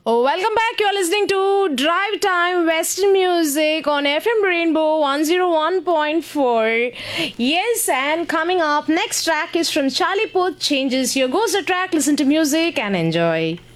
Oh, welcome back. You're listening to Drive Time Western Music on FM Rainbow 101.4. Yes, and coming up, next track is from Charlie Puth, Changes. Here goes the track. Listen to music and enjoy.